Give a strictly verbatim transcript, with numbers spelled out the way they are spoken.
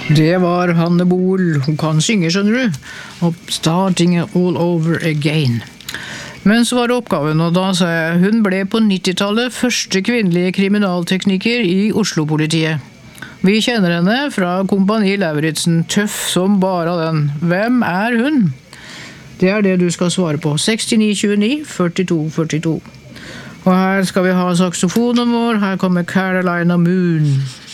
Det var Hanne Bohl. Hun kan synge, skjønner du. Og starting all over again. Men så var det oppgaven, og da sa jeg, hun ble på nittitallet første kvinnelige kriminaltekniker i Oslo-politiet. Vi kjenner henne fra Kompani Lauritzen, tøff som bare den. Hvem er hun? Det er det du skal svare på. sekstini tjueni førtito førtito. Og her skal vi ha saksofonen vår. Her kommer Carolina Moon.